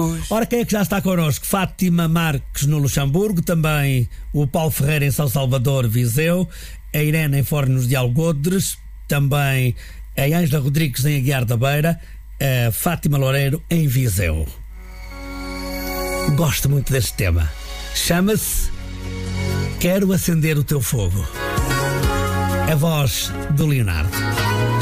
Ora, quem é que já está connosco? Fátima Marques no Luxemburgo, também o Paulo Ferreira em São Salvador, Viseu, a Irene em Fornos de Algodres, também a Ângela Rodrigues em Aguiar da Beira, a Fátima Loureiro em Viseu. Gosto muito deste tema. Chama-se Quero Acender o Teu Fogo. A voz do Leonardo.